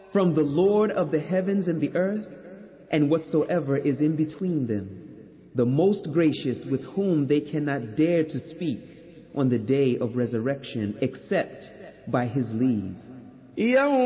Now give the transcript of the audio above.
from the Lord of the heavens and the earth, and whatsoever is in between them, the most gracious, with whom they cannot dare to speak on the day of resurrection except by his leave.